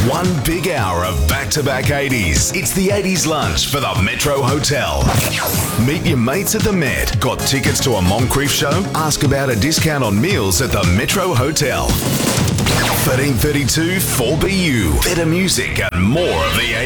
One big hour of back-to-back 80s. It's the 80s lunch for the Metro Hotel. Meet your mates at the Met. Got tickets to a Moncrief show? Ask about a discount on meals at the Metro Hotel. 1332 4BU. Better music and more of the